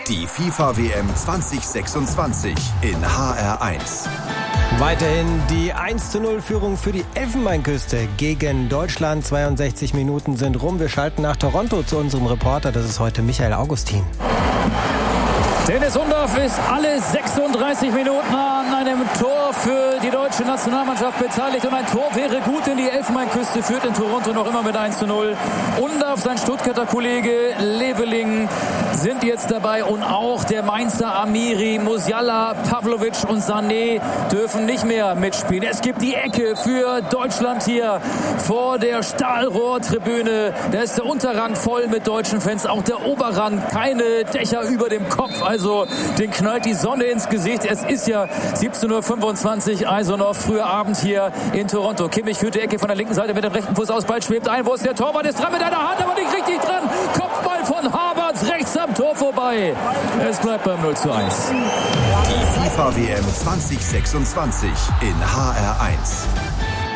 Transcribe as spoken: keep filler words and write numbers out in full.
Die FIFA-W M zwanzig sechsundzwanzig in H R eins. Weiterhin die eins zu null Führung für die Elfenbeinküste gegen Deutschland. zweiundsechzig Minuten sind rum. Wir schalten nach Toronto zu unserem Reporter. Das ist heute Michael Augustin. Dennis Undaff ist alle sechsunddreißig Minuten an einem Tor für die deutsche Nationalmannschaft beteiligt. Und ein Tor wäre gut, denn die Elfenbeinküste führt in Toronto noch immer mit eins zu null. Undaff, sein Stuttgarter Kollege Leveling sind jetzt dabei. Und auch der Mainzer Amiri, Musiala, Pavlovic und Sané dürfen nicht mehr mitspielen. Es gibt die Ecke für Deutschland hier vor der Stahlrohrtribüne. Da ist der Unterrang voll mit deutschen Fans. Auch der Oberrang, keine Dächer über dem Kopf. Also den knallt die Sonne ins Gesicht. Es ist ja siebzehn Uhr fünfundzwanzig, also noch früher Abend hier in Toronto. Kimmich führt die Ecke von der linken Seite mit dem rechten Fuß aus. Ball schwebt ein. Wo ist der Torwart? Ist dran mit einer Hand, aber nicht richtig dran. Kopfball von Havertz rechts am Tor vorbei. Es bleibt beim null zu eins. Die FIFA-W M zwanzig sechsundzwanzig in H R eins.